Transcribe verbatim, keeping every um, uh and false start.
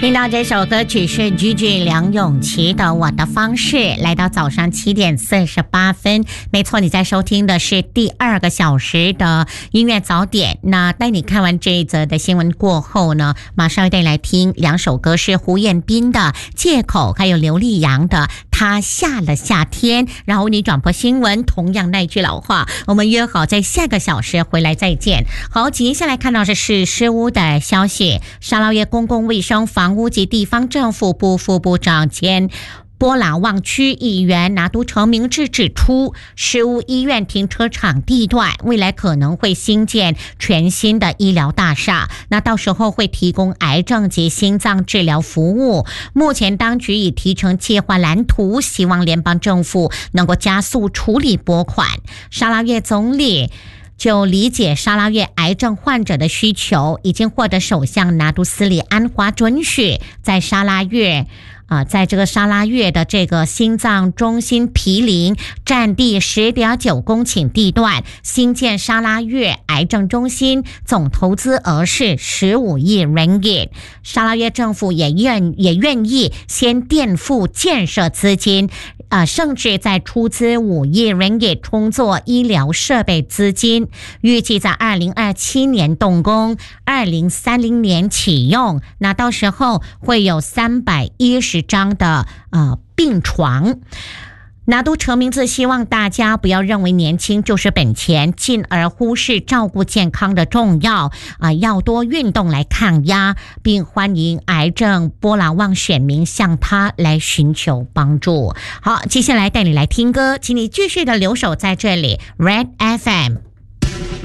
听到这首歌曲是 Gigi 梁咏琪的《我的方式》，来到早上七点四十八分。没错，你在收听的是第二个小时的音乐早点。那带你看完这一则的新闻过后呢，马上要带你来听两首歌，是胡彦斌的《借口》，还有刘力扬的《他下了夏天》。然后你转播新闻，同样那句老话，我们约好在下个小时回来再见。好，接下来看到的是失屋的消息。沙捞越公共卫生房屋及地方政府部副部长兼波拉旺区议员拿督陈明志指出，失屋医院停车场地段未来可能会新建全新的医疗大厦，那到时候会提供癌症及心脏治疗服务。目前当局已提成计划蓝图，希望联邦政府能够加速处理拨款。沙捞越总理就理解沙捞越癌症患者的需求，已经获得首相拿督斯里安华准许，在沙捞越啊、呃，在这个沙捞越的这个心脏中心毗邻占地 十点九公顷地段新建沙捞越癌症中心，总投资额是十五亿 ringgit。沙捞越政府也愿也愿意先垫付建设资金，呃，甚至在出资五亿 ringgit 充作医疗设备资金，预计在二零二七年动工，二零三零年启用。那到时候会有三百一十张的呃病床。拿督陈明志希望大家不要认为年轻就是本钱，进而忽视照顾健康的重要啊、呃，要多运动来抗压，并欢迎癌症波拉旺选民向他来寻求帮助。好，接下来带你来听歌，请你继续的留守在这里 Red F M。